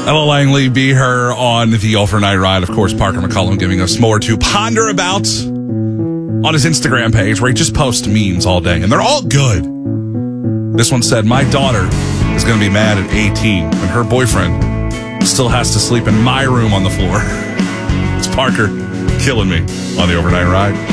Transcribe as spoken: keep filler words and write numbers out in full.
Ella Langley, Be Her on the Overnight Ride. Of course, Parker McCollum giving us more to ponder about on his Instagram page, where he just posts memes all day, and they're all good. This one said, my daughter is going to be mad at eighteen when her boyfriend still has to sleep in my room on the floor. It's Parker killing me on the Overnight Ride.